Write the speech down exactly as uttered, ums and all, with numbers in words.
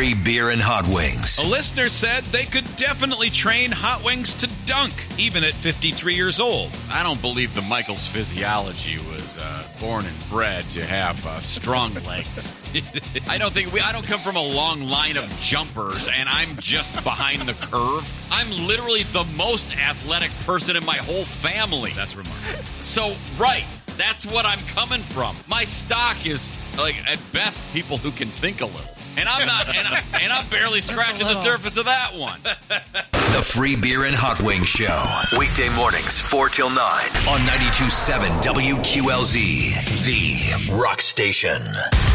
Free beer and hot wings. A listener said they could definitely train Hot Wings to dunk, even at fifty-three years old. I don't believe the Michaels physiology was uh, born and bred to have uh, strong legs. I don't think we. I don't come from a long line of jumpers, and I'm just behind the curve. I'm literally the most athletic person in my whole family. That's remarkable. So, right, that's what I'm coming from. My stock is, like, at best, people who can think a little. And I'm not, and I'm, and I'm barely scratching the surface of that one. The Free Beer and Hot Wings Show. Weekday mornings, four till nine on ninety-two point seven W Q L Z, the rock station.